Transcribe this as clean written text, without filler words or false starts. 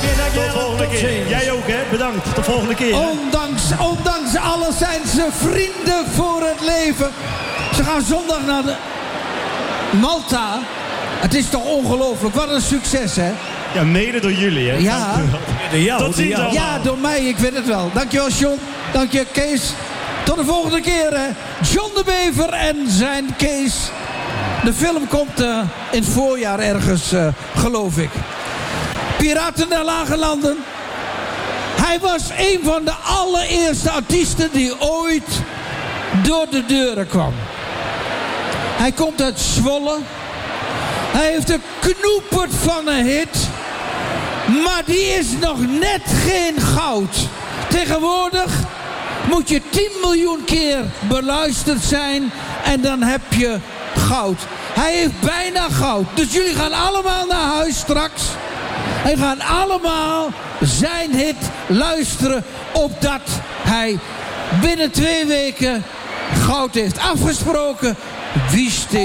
Tot volgende keer. Jij ook, hè? Bedankt. Tot volgende keer. Ondanks alles zijn ze vrienden voor het leven. Ze gaan zondag naar de Malta. Het is toch ongelooflijk. Wat een succes, hè? Ja, mede door jullie, hè? Ja. Tot ziens allemaal. Ja, door mij. Ik weet het wel. Dankjewel, John. Dank je, Kees. Tot de volgende keer, hè. John de Bever en zijn Kees. De film komt in het voorjaar ergens, geloof ik. Piraten der Lage Landen. Hij was een van de allereerste artiesten die ooit door de deuren kwam. Hij komt uit Zwolle. Hij heeft een knoepert van een hit. Maar die is nog net geen goud. Tegenwoordig moet je 10 miljoen keer beluisterd zijn. En dan heb je goud. Hij heeft bijna goud. Dus jullie gaan allemaal naar huis straks. En gaan allemaal zijn hit luisteren. Opdat hij binnen 2 weken goud heeft afgesproken. Wie steekt